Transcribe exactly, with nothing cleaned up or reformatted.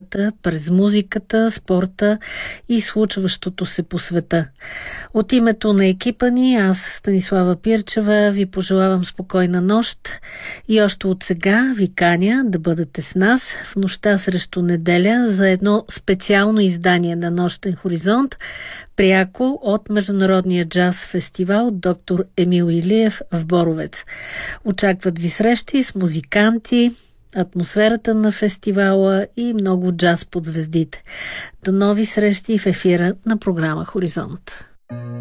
хората през музиката, спорта и случващото се по света. От името на екипа ни, аз, Станислава Пирчева, ви пожелавам спокойна нощ и още от сега ви каня да бъдете с нас в нощта срещу неделя за едно специално издание на Нощен хоризонт, пряко от Международния джаз фестивал доктор Емил Илиев в Боровец. Очакват ви срещи с музиканти, атмосферата на фестивала и много джаз под звездите. До нови срещи в ефира на програма Хоризонт.